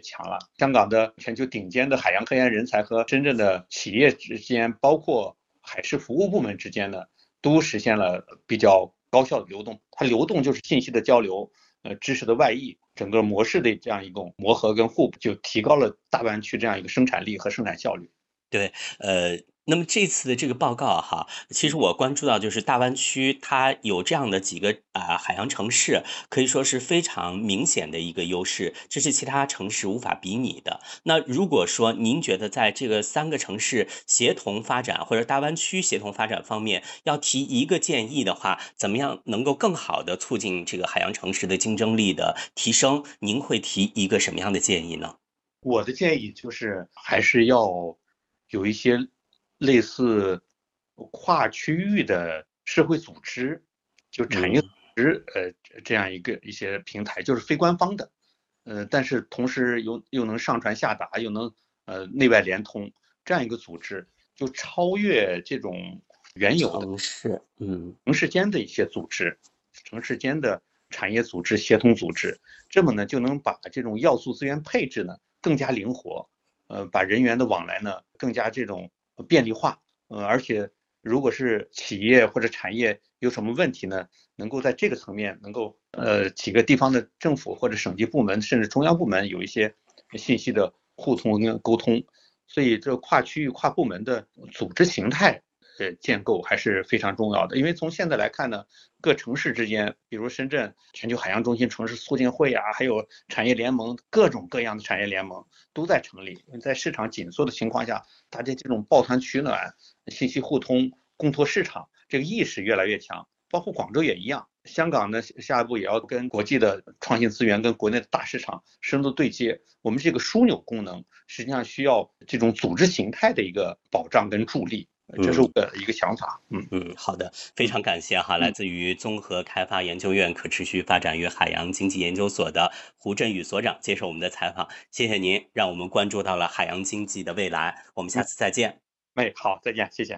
强了。香港的全球顶尖的海洋科研人才和深圳的企业之间，包括海事服务部门之间呢，都实现了比较高效的流动。它流动就是信息的交流，知识的外溢，整个模式的这样一种磨合跟互补，就提高了大湾区这样一个生产力和生产效率。 对，那么这次的这个报告哈，其实我关注到就是大湾区它有这样的几个海洋城市，可以说是非常明显的一个优势，这是其他城市无法比拟的。那如果说您觉得在这个3个城市协同发展或者大湾区协同发展方面，要提一个建议的话，怎么样能够更好的促进这个海洋城市的竞争力的提升？您会提一个什么样的建议呢？ 我的建议就是还是要有一些类似跨区域的社会组织，就产业组织，这样一些平台，就是非官方的，但是同时又能上传下达，又能内外联通，这样一个组织，就超越这种原有的城市间的一些组织，城市间的产业组织、协同组织，这么呢就能把这种要素资源配置呢更加灵活，把人员的往来呢更加这种便利化，而且如果是企业或者产业有什么问题呢，能够在这个层面能够几个地方的政府或者省级部门甚至中央部门有一些信息的互通跟沟通，所以这跨区域跨部门的组织形态建构还是非常重要的。因为从现在来看呢，各城市之间，比如深圳全球海洋中心城市促进会啊，还有产业联盟，各种各样的产业联盟都在成立。在市场紧缩的情况下，大家这种抱团取暖、信息互通、共拓市场这个意识越来越强。包括广州也一样，香港呢下一步也要跟国际的创新资源跟国内的大市场深度对接。我们这个枢纽功能实际上需要这种组织形态的一个保障跟助力。这是我的一个想法。 好的，非常感谢哈，来自于综合开发研究院可持续发展与海洋经济研究所的胡振宇所长接受我们的采访，谢谢您，让我们关注到了海洋经济的未来。我们下次再见。 好，再见，谢謝。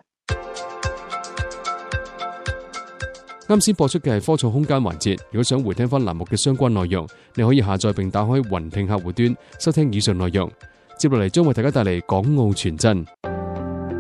啱先播出嘅係科創空間環節，如果想回聽翻欄目嘅相關內容，你可以下載並打開雲聽客戶端收聽以上內容。接落嚟將為大家帶嚟港澳傳真。